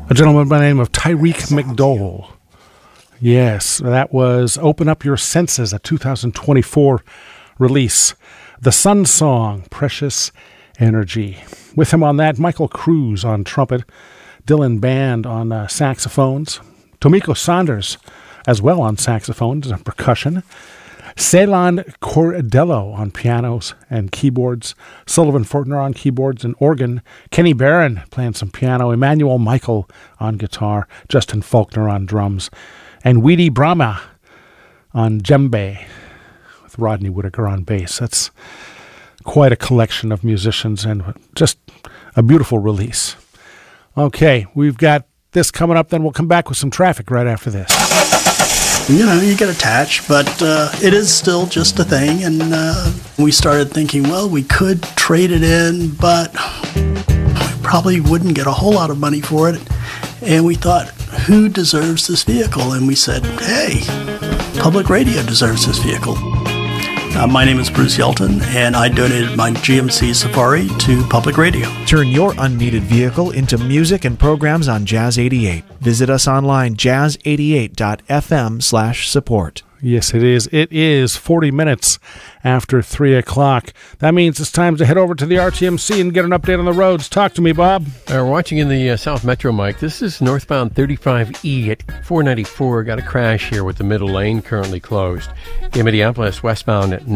A gentleman by the name of Tyreek McDowell. Yes, that was Open Up Your Senses, a 2024 release. The Sun Song, Precious Energy. With him on that, Michael Cruz on trumpet, Dylan Band on saxophones, Tomiko Saunders as well on saxophones and percussion, Ceylon Cordello on pianos and keyboards, Sullivan Fortner on keyboards and organ, Kenny Barron playing some piano, Emmanuel Michael on guitar, Justin Faulkner on drums, and Weedy Brahma on djembe, with Rodney Whitaker on bass. That's quite a collection of musicians and just a beautiful release. Okay, we've got this coming up, then we'll come back with some traffic right after this. You know, you get attached, but it is still just a thing. And we started thinking, well, we could trade it in, but we probably wouldn't get a whole lot of money for it. And we thought, who deserves this vehicle? And we said, hey, public radio deserves this vehicle. My name is Bruce Yelton, and I donated my GMC Safari to public radio. Turn your unneeded vehicle into music and programs on Jazz 88. Visit us online, jazz88.fm/support. Yes, it is. It is 40 minutes after 3 o'clock. That means it's time to head over to the RTMC and get an update on the roads. Talk to me, Bob. We're watching in the South Metro, Mike. This is northbound 35E at 494. Got a crash here with the middle lane currently closed. In Minneapolis, westbound at